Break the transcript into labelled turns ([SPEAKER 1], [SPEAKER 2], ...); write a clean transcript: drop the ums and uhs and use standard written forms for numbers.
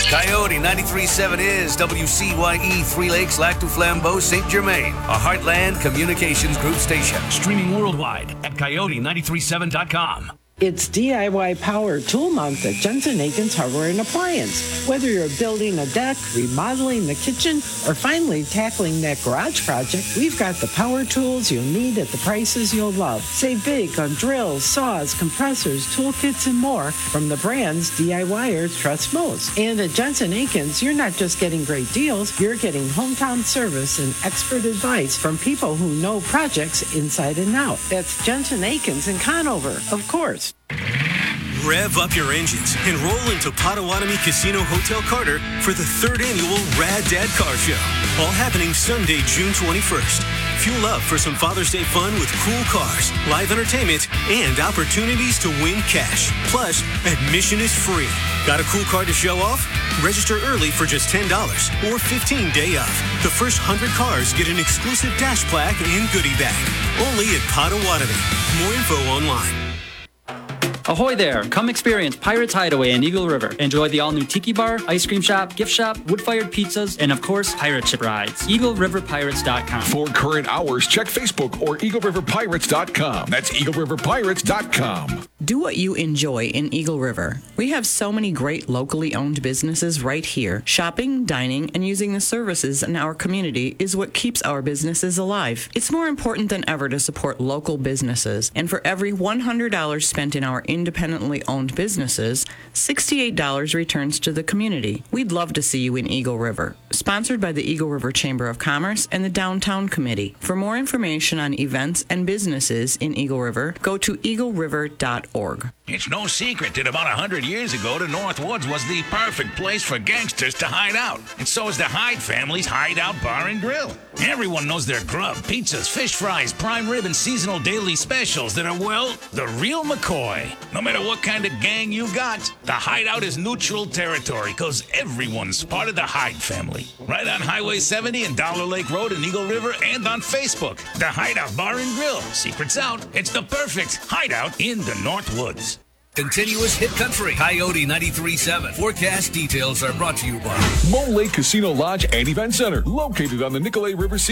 [SPEAKER 1] Coyote 93.7 is WCYE 3 Lakes, Lac du Flambeau, St. Germain, a Heartland Communications Group station. Streaming worldwide at coyote937.com.
[SPEAKER 2] It's DIY Power Tool Month at Jensen Akins Hardware and Appliance. Whether you're building a deck, remodeling the kitchen, or finally tackling that garage project, we've got the power tools you'll need at the prices you'll love. Save big on drills, saws, compressors, toolkits, and more from the brands DIYers trust most. And at Jensen Akins, you're not just getting great deals, you're getting hometown service and expert advice from people who know projects inside and out. That's Jensen Akins in Conover, of course.
[SPEAKER 3] Rev up your engines and roll into Potawatomi Casino Hotel Carter for the 3rd annual Rad Dad Car Show. All happening Sunday, June 21st. Fuel up for some Father's Day fun with cool cars, live entertainment, and opportunities to win cash. Plus, admission is free. Got a cool car to show off? Register early for just $10 or 15-day off. The first 100 cars get an exclusive dash plaque and goodie bag. Only at Potawatomi. More info online.
[SPEAKER 4] Ahoy there! Come experience Pirates Hideaway in Eagle River. Enjoy the all-new tiki bar, ice cream shop, gift shop, wood-fired pizzas, and of course, pirate ship rides. EagleRiverPirates.com.
[SPEAKER 5] For current hours, check Facebook or EagleRiverPirates.com. That's EagleRiverPirates.com.
[SPEAKER 6] Do what you enjoy in Eagle River. We have so many great locally owned businesses right here. Shopping, dining, and using the services in our community is what keeps our businesses alive. It's more important than ever to support local businesses, and for every $100 spent in our independently owned businesses, $68 returns to the community. We'd love to see you in Eagle River. Sponsored by the Eagle River Chamber of Commerce and the Downtown Committee. For more information on events and businesses in Eagle River, go to eagleriver.org.
[SPEAKER 7] It's no secret that about 100 years ago, the North Woods was the perfect place for gangsters to hide out. And so is the Hyde family's Hideout Bar and Grill. Everyone knows their grub, pizzas, fish fries, prime rib, and seasonal daily specials that are, well, the real McCoy. No matter what kind of gang you got, the Hideout is neutral territory because everyone's part of the Hyde family. Right on Highway 70 and Dollar Lake Road in Eagle River and on Facebook. The Hideout Bar and Grill. Secrets out. It's the perfect hideout in the North Woods.
[SPEAKER 1] Continuous hit country. Coyote 93.7. Forecast details are brought to you by
[SPEAKER 5] Mole Lake Casino Lodge and Event Center, located on the Nicolay River